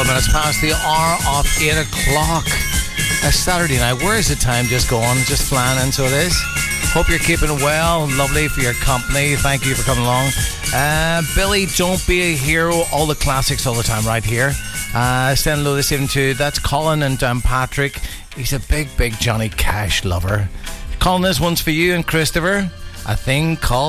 12 minutes past the hour of 8 o'clock. A Saturday night. Where is the time just going? Just flying in, so it is. Hope you're keeping well. Lovely for your company. Thank you for coming along. Billy, Don't Be a Hero. All the classics all the time right here. Send hello this evening to, that's Colin and Patrick. He's a big Johnny Cash lover. Colin, this one's for you and Christopher. A Thing Called